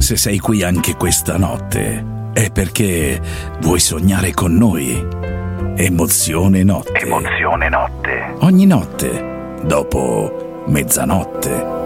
Se sei qui anche questa notte, è perché vuoi sognare con noi. Emozione Notte. Emozione Notte. Ogni notte, dopo mezzanotte.